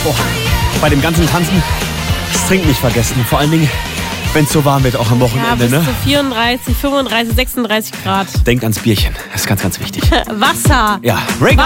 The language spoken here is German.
Oh, bei dem ganzen Tanzen, das Trinken nicht vergessen. Vor allen Dingen, wenn es so warm wird, auch am Wochenende. Ja, bis ne? zu 34, 35, 36 Grad. Denk ans Bierchen, das ist ganz, ganz wichtig. Wasser. Ja, Ray